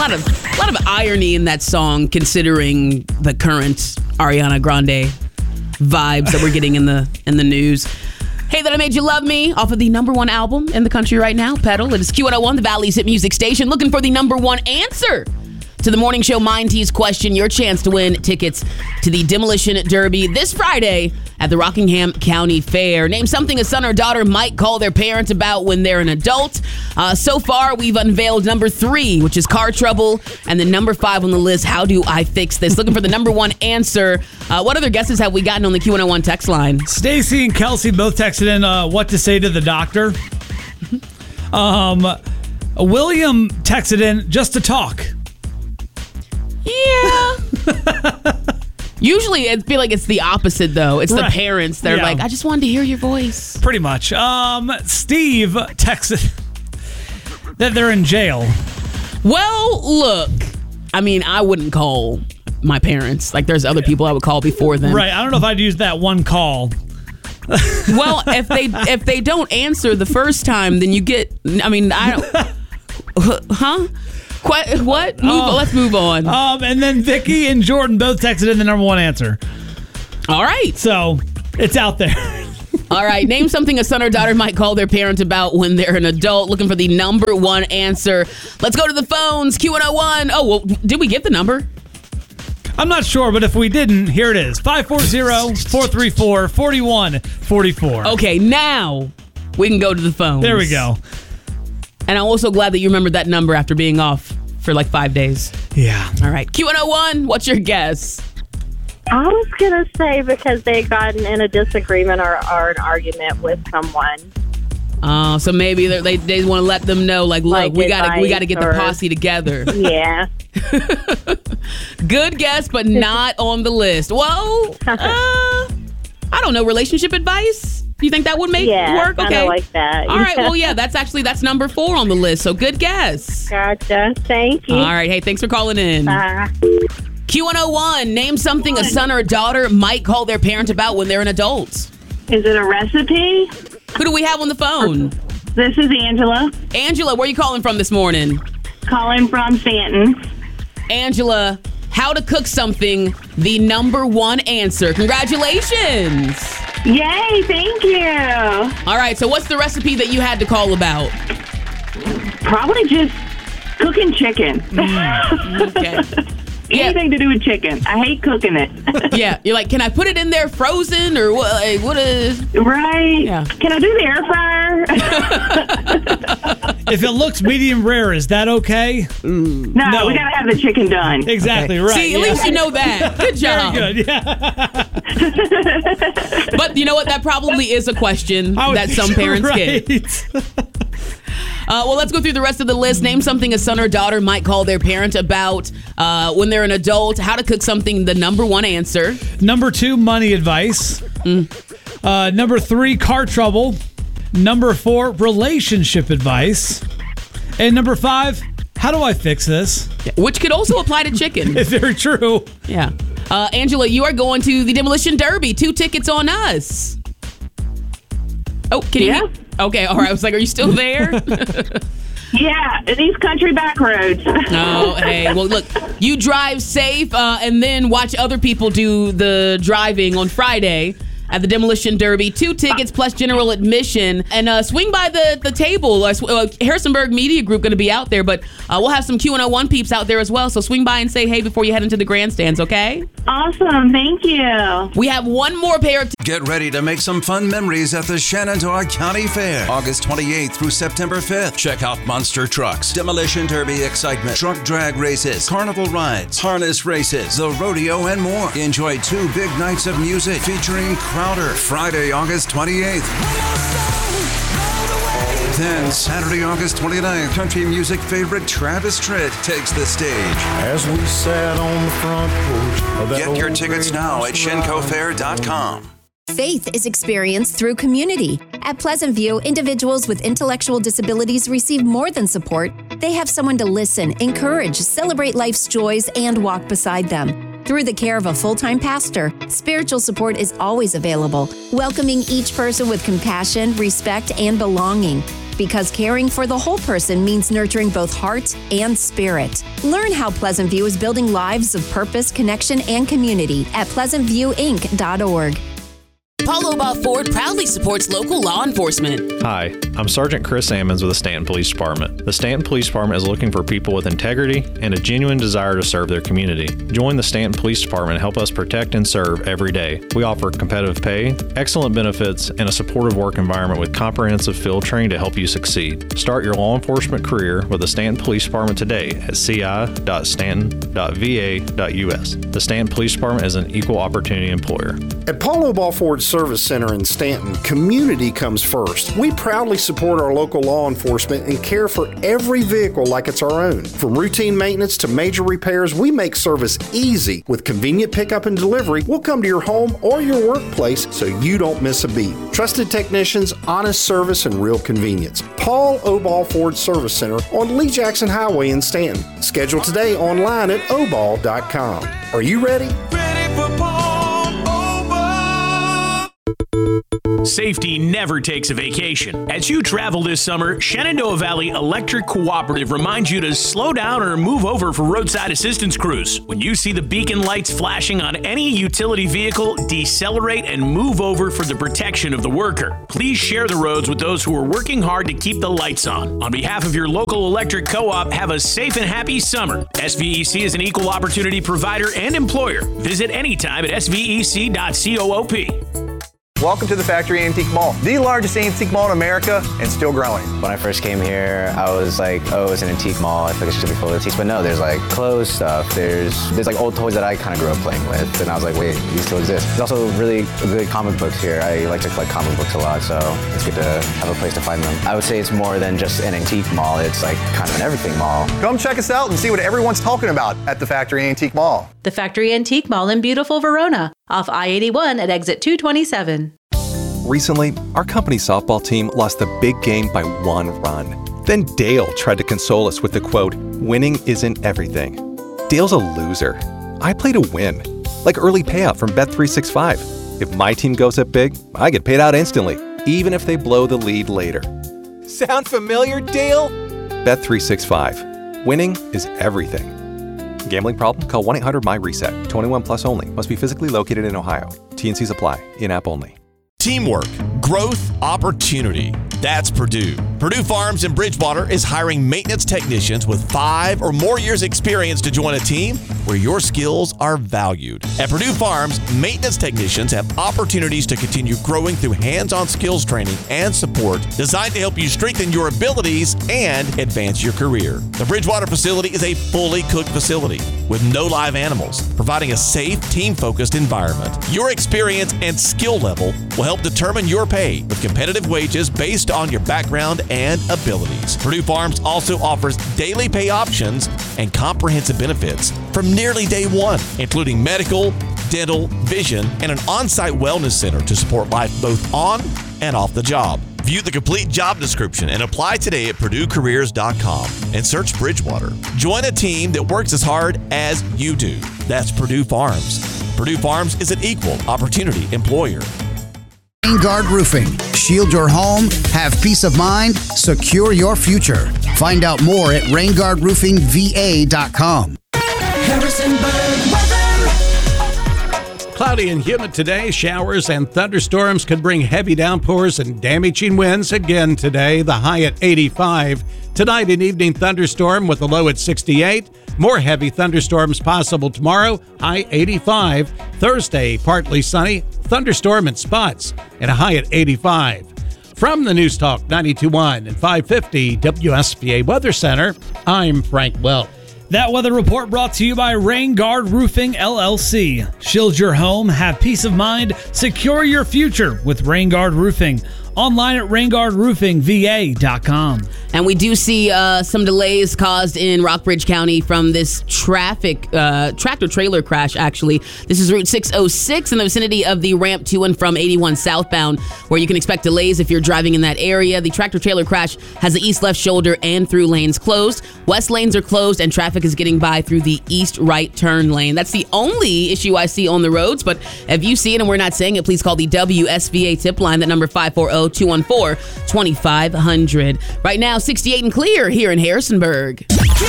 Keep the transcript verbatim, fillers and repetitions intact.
lot of a lot of irony in that song, considering the current Ariana Grande vibes that we're getting in the in the news. Hey, That I Made You Love Me, off of the number one album in the country right now, Pedal. It is Q one oh one, the Valley's hit music station, looking for the number one answer to the morning show Mind Tease question. Your chance to win tickets to the Demolition Derby this Friday at the Rockingham County Fair. Name something a son or daughter might call their parents about when they're an adult. Uh, so far, we've unveiled number three, which is car trouble, and then number five on the list, how do I fix this? Looking for the number one answer. Uh, what other guesses have we gotten on the Q one oh one text line? Stacy and Kelsey both texted in uh, what to say to the doctor. um, William texted in just to talk. Yeah. Usually, I feel like it's the opposite, though. It's right. The parents that are yeah. like, I just wanted to hear your voice. Pretty much. Um, Steve texted that they're in jail. Well, look, I mean, I wouldn't call my parents. Like, there's other people I would call before them. Right. I don't know if I'd use that one call. Well, if they if they don't answer the first time, then you get, I mean, I don't, huh? Qu- what? Move, oh. Let's move on. Um, and then Vicky and Jordan both texted in the number one answer. All right. So it's out there. All right. Name something a son or daughter might call their parents about when they're an adult. Looking for the number one answer. Let's go to the phones. Q one oh one. Oh, well, did we get the number? I'm not sure, but if we didn't, here it is. five four zero, four three four, four one four four. Okay, now we can go to the phones. There we go. And I'm also glad that you remembered that number after being off for like five days. Yeah. All right. Q one oh one, what's your guess? I was going to say because they gotten in a disagreement or, or an argument with someone. Uh, so maybe they they want to let them know, like, look, like we got to we got to get or, the posse together. Yeah. Good guess, but not on the list. Well, uh, I don't know. Relationship advice? Do you think that would make yeah, work? Okay. Yeah, like that. All right. Well, yeah, that's actually, that's number four on the list. So good guess. Gotcha. Thank you. All right. Hey, thanks for calling in. Bye. Q one oh one, name something a son or a daughter might call their parent about when they're an adult. Is it a recipe? Who do we have on the phone? This is Angela. Angela, where are you calling from this morning? Calling from Stanton. Angela, how to cook something, the number one answer. Congratulations. Yay, thank you. All right, so what's the recipe that you had to call about? Probably just cooking chicken. Mm, okay. Anything yeah. to do with chicken. I hate cooking it. Yeah, you're like, can I put it in there frozen or what? Like, what is? Right. Yeah. Can I do the air fryer? If it looks medium rare, is that okay? Mm. No, no, we gotta have the chicken done. Exactly okay. right. See, at yeah. least you know that. Good job. Very good. Yeah. But you know what? That probably is a question that some parents right. get. Uh, well, let's go through the rest of the list. Name something a son or daughter might call their parent about uh, when they're an adult. How to cook something, the number one answer. Number two, money advice. Mm. Uh, number three, car trouble. Number four, relationship advice. And number five, how do I fix this? Which could also apply to chicken. It's very true. Yeah. Uh, Angela, you are going to the Demolition Derby. Two tickets on us. Oh, can yeah. you hear? Okay, all right. I was like, are you still there? Yeah, these country back roads. Oh, hey. Well, look, you drive safe uh, and then watch other people do the driving on Friday at the Demolition Derby. Two tickets plus general admission. And uh, swing by the, the table. Uh, Harrisonburg Media Group going to be out there, but uh, we'll have some Q one oh one peeps out there as well. So swing by and say hey before you head into the grandstands, okay? Awesome. Thank you. We have one more pair of... T- Get ready to make some fun memories at the Shenandoah County Fair, August twenty-eighth through September fifth. Check out monster trucks, Demolition Derby excitement, truck drag races, carnival rides, harness races, the rodeo, and more. Enjoy two big nights of music featuring Crowder, Friday, August twenty-eighth. Then, Saturday, August twenty-ninth, country music favorite Travis Tritt takes the stage. As we sat on the front porch of that Get your old tickets now at shenco fair dot com. Faith is experienced through community. At Pleasant View, individuals with intellectual disabilities receive more than support. They have someone to listen, encourage, celebrate life's joys, and walk beside them. Through the care of a full-time pastor, spiritual support is always available, welcoming each person with compassion, respect, and belonging. because caring for the whole person means nurturing both heart and spirit. Learn how Pleasant View is building lives of purpose, connection, and community at pleasant view inc dot org. Paulo Ball Ford proudly supports local law enforcement. Hi, I'm Sergeant Chris Sammons with the Stanton Police Department. The Stanton Police Department is looking for people with integrity and a genuine desire to serve their community. Join the Stanton Police Department and help us protect and serve every day. We offer competitive pay, excellent benefits, and a supportive work environment with comprehensive field training to help you succeed. Start your law enforcement career with the Stanton Police Department today at c i dot stanton dot v a dot u s. The Stanton Police Department is an equal opportunity employer. At Paulo Ball Ford Service Center in Stanton, community comes first. We proudly support our local law enforcement and care for every vehicle like it's our own. From routine maintenance to major repairs, we make service easy. With convenient pickup and delivery, we'll come to your home or your workplace so you don't miss a beat. Trusted technicians, honest service, and real convenience. Paul Oball Ford Service Center on Lee Jackson Highway in Stanton. Schedule today online at oball dot com. Are you ready? Ready for Paul Safety never takes a vacation. As you travel this summer, Shenandoah Valley Electric Cooperative reminds you to slow down or move over for roadside assistance crews. When you see the beacon lights flashing on any utility vehicle, decelerate and move over for the protection of the worker. Please share the roads with those who are working hard to keep the lights on. On behalf of your local electric co-op, have a safe and happy summer. S V E C is an equal opportunity provider and employer. Visit anytime at s v e c dot coop. Welcome to the Factory Antique Mall, the largest antique mall in America and still growing. When I first came here, I was like, oh, it's an antique mall. I feel like it should be full of antiques. But no, there's like clothes stuff. There's there's like old toys that I kind of grew up playing with. And I was like, wait, these still exist. There's also really good comic books here. I like to collect comic books a lot, so it's good to have a place to find them. I would say it's more than just an antique mall. It's like kind of an everything mall. Come check us out and see what everyone's talking about at the Factory Antique Mall. The Factory Antique Mall in beautiful Verona, off I eighty-one at exit two twenty-seven. Recently, our company's softball team lost the big game by one run. Then Dale tried to console us with the quote, "Winning isn't everything." Dale's a loser. I play to win. Like early payout from Bet three sixty-five. If my team goes up big, I get paid out instantly, even if they blow the lead later. Sound familiar, Dale? Bet three sixty-five. Winning is everything. Gambling problem? Call one eight hundred my reset. twenty-one plus only. Must be physically located in Ohio. T and Cs apply. In-app only. Teamwork, growth, opportunity. That's Purdue. Purdue Farms in Bridgewater is hiring maintenance technicians with five or more years experience to join a team where your skills are valued. At Purdue Farms, maintenance technicians have opportunities to continue growing through hands-on skills training and support designed to help you strengthen your abilities and advance your career. The Bridgewater facility is a fully cooked facility with no live animals, providing a safe, team-focused environment. Your experience and skill level will help determine your pay with competitive wages based on your background and abilities. Purdue Farms also offers daily pay options and comprehensive benefits from nearly day one, including medical, dental, vision, and an on-site wellness center to support life both on and off the job. View the complete job description and apply today at purdue careers dot com and search Bridgewater. Join a team that works as hard as you do. That's Purdue Farms. Purdue Farms is an equal opportunity employer. Rainguard Roofing. Shield your home, have peace of mind, secure your future. Find out more at rain guard roofing v a dot com. Harrisonburg weather. Cloudy and humid today. Showers and thunderstorms could bring heavy downpours and damaging winds again today. The high at eighty-five. Tonight, an evening thunderstorm with a low at sixty-eight. More heavy thunderstorms possible tomorrow, high eighty-five. Thursday, partly sunny, thunderstorm in spots, and a high at eighty-five. From the News Talk ninety-two point one and five fifty W S B A Weather Center, I'm Frank Welch. That weather report brought to you by Rain Guard Roofing, L L C. Shield your home, have peace of mind, secure your future with Rain Guard Roofing. Online at rain guard roofing v a dot com. And we do see uh, some delays caused in Rockbridge County from this traffic uh, tractor trailer crash, actually. This is Route six oh six in the vicinity of the ramp to and from eighty-one southbound, where you can expect delays if you're driving in that area. The tractor trailer crash has the east left shoulder and through lanes closed. West lanes are closed and traffic is getting by through the east right turn lane. That's the only issue I see on the roads, but if you see it and we're not saying it, please call the W S B A tip line, that number five four zero, oh, two one four, two five zero zero. Right now, sixty-eight and clear here in Harrisonburg. Get